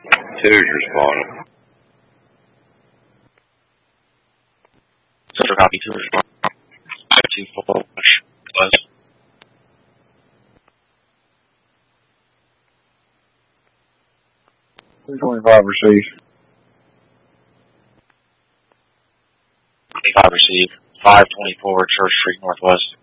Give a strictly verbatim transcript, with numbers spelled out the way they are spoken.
Two's responding. So copy two responding. five two four, close. two twenty-five received. twenty-five received. five twenty-four, Church Street Northwest.